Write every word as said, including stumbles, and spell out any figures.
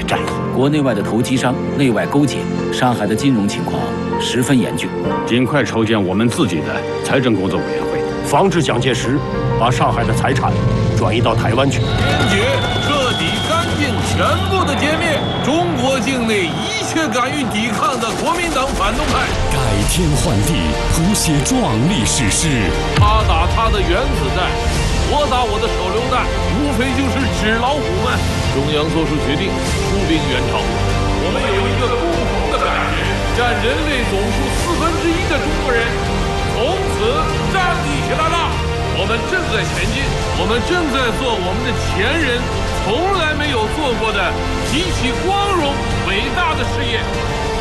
战役。 国内外的投机商内外勾结，上海的金融情况十分严峻。 尽快筹建我们自己的财政工作委员会， 防止蒋介石把上海的财产转移到台湾去。 坚决、彻底、干净、全部的歼灭中国境内一切敢于抵抗的国民党反动派。 改天换地，谱写壮丽史诗。 他打他的原子弹，我打我的手榴弹，无非就是纸老虎们。中央做出决定，出兵援朝。我们有一个共同的感觉，占人类总数四分之一的中国人从此站立起来了。我们正在前进，我们正在做我们的前人从来没有做过的极其光荣伟大的事业。